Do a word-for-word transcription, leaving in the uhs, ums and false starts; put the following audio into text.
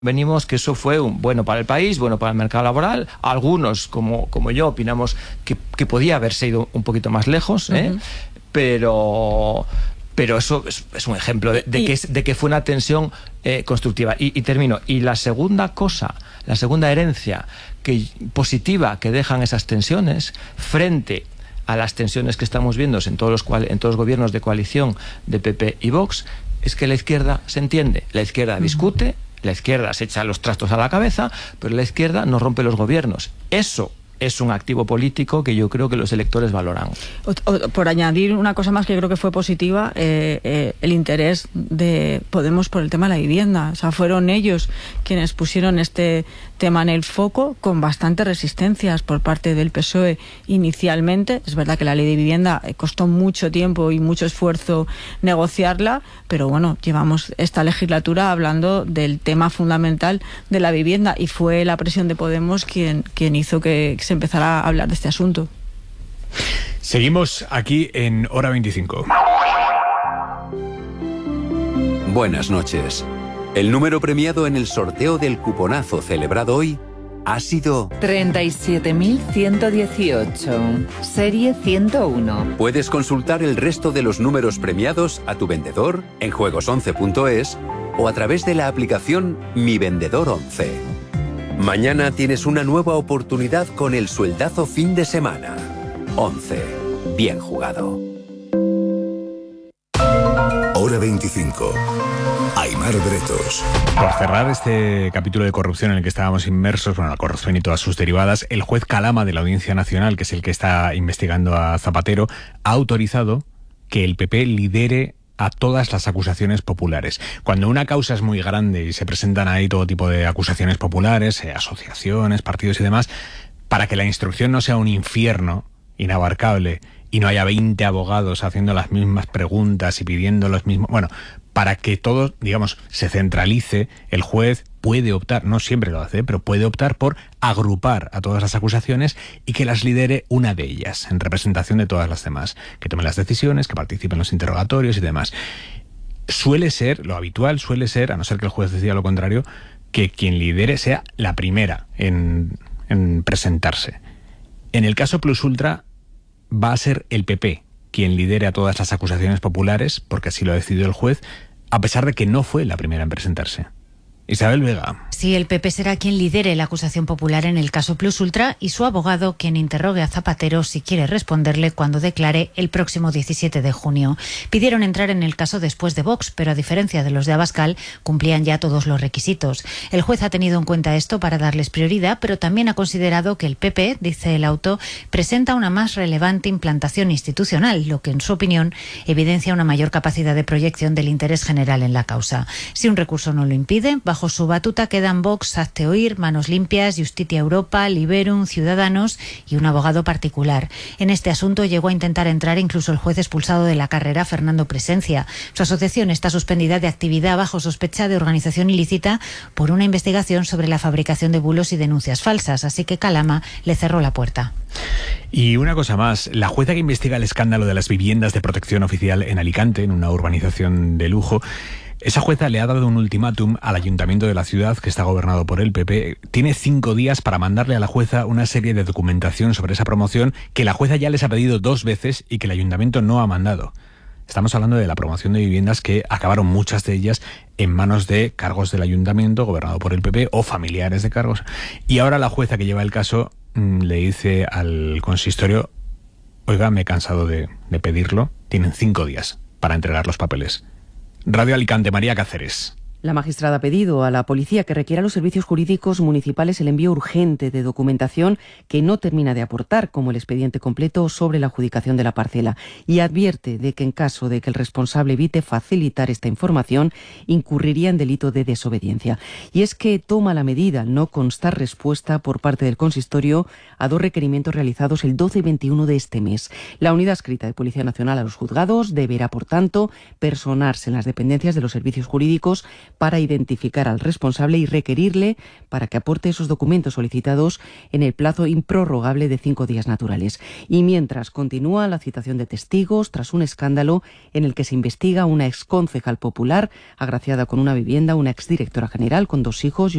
Venimos que eso fue un, bueno para el país, bueno para el mercado laboral. Algunos, como, como yo, opinamos que, que podía haberse ido un poquito más lejos, ¿eh? Uh-huh. pero, pero eso es, es un ejemplo de, de, y... que es, de que fue una tensión eh, constructiva. Y, y termino. Y la segunda cosa, la segunda herencia que, positiva que dejan esas tensiones frente a las tensiones que estamos viendo en todos los, cual, en todos los gobiernos de coalición de P P y Vox, es que la izquierda se entiende. La izquierda uh-huh. discute. La izquierda se echa los trastos a la cabeza, pero la izquierda no rompe los gobiernos. Eso es un activo político que yo creo que los electores valoran. O, o, por añadir una cosa más que creo que fue positiva, eh, eh, el interés de Podemos por el tema de la vivienda. O sea, fueron ellos quienes pusieron este tema en el foco con bastantes resistencias por parte del P S O E inicialmente. Es verdad que la ley de vivienda costó mucho tiempo y mucho esfuerzo negociarla, pero bueno, llevamos esta legislatura hablando del tema fundamental de la vivienda y fue la presión de Podemos quien, quien hizo que se empezara a hablar de este asunto. Seguimos aquí en Hora veinticinco. Buenas noches. El número premiado en el sorteo del cuponazo celebrado hoy ha sido treinta y siete mil ciento dieciocho, serie ciento uno. Puedes consultar el resto de los números premiados a tu vendedor en juegos once punto es o a través de la aplicación Mi Vendedor once. Mañana tienes una nueva oportunidad con el sueldazo fin de semana. once. Bien jugado. Hora veinticinco. Aimar Bretos. Por cerrar este capítulo de corrupción en el que estábamos inmersos, bueno, la corrupción y todas sus derivadas, el juez Calama de la Audiencia Nacional, que es el que está investigando a Zapatero, ha autorizado que el P P lidere a todas las acusaciones populares. Cuando una causa es muy grande y se presentan ahí todo tipo de acusaciones populares, eh, asociaciones, partidos y demás, para que la instrucción no sea un infierno inabarcable y no haya veinte abogados haciendo las mismas preguntas y pidiendo los mismos... Bueno, para que todo, digamos, se centralice, el juez puede optar, no siempre lo hace, pero puede optar por agrupar a todas las acusaciones y que las lidere una de ellas, en representación de todas las demás, que tome las decisiones, que participe en los interrogatorios y demás. Suele ser, lo habitual suele ser, a no ser que el juez decida lo contrario, que quien lidere sea la primera en, en presentarse. En el caso Plus Ultra va a ser el P P quien lidere a todas las acusaciones populares, porque así lo ha decidido el juez, a pesar de que no fue la primera en presentarse. Isabel Vega. Sí, el P P será quien lidere la acusación popular en el caso Plus Ultra y su abogado quien interrogue a Zapatero si quiere responderle cuando declare el próximo diecisiete de junio. Pidieron entrar en el caso después de Vox, pero a diferencia de los de Abascal, cumplían ya todos los requisitos. El juez ha tenido en cuenta esto para darles prioridad, pero también ha considerado que el P P, dice el auto, presenta una más relevante implantación institucional, lo que en su opinión evidencia una mayor capacidad de proyección del interés general en la causa. Si un recurso no lo impide, bajo su batuta quedan Vox, Hazte Oír, Manos Limpias, Justitia Europa, Liberum, Ciudadanos y un abogado particular. En este asunto llegó a intentar entrar incluso el juez expulsado de la carrera, Fernando Presencia. Su asociación está suspendida de actividad bajo sospecha de organización ilícita por una investigación sobre la fabricación de bulos y denuncias falsas, así que Calama le cerró la puerta. Y una cosa más, la jueza que investiga el escándalo de las viviendas de protección oficial en Alicante, en una urbanización de lujo, esa jueza le ha dado un ultimátum al ayuntamiento de la ciudad, que está gobernado por el P P. Tiene cinco días para mandarle a la jueza una serie de documentación sobre esa promoción que la jueza ya les ha pedido dos veces y que el ayuntamiento no ha mandado. Estamos hablando de la promoción de viviendas que acabaron muchas de ellas en manos de cargos del ayuntamiento, gobernado por el P P, o familiares de cargos. Y ahora la jueza que lleva el caso mmm, le dice al consistorio: oiga, me he cansado de, de pedirlo, tienen cinco días para entregar los papeles. Radio Alicante, María Cáceres. La magistrada ha pedido a la policía que requiera a los servicios jurídicos municipales el envío urgente de documentación que no termina de aportar, como el expediente completo sobre la adjudicación de la parcela, y advierte de que en caso de que el responsable evite facilitar esta información, incurriría en delito de desobediencia. Y es que toma la medida al no constar respuesta por parte del consistorio a dos requerimientos realizados el doce y veintiuno de este mes. La unidad adscrita de Policía Nacional a los juzgados deberá, por tanto, personarse en las dependencias de los servicios jurídicos para identificar al responsable y requerirle para que aporte esos documentos solicitados en el plazo improrrogable de cinco días naturales. Y mientras continúa la citación de testigos tras un escándalo en el que se investiga una exconcejal popular agraciada con una vivienda, una exdirectora general con dos hijos y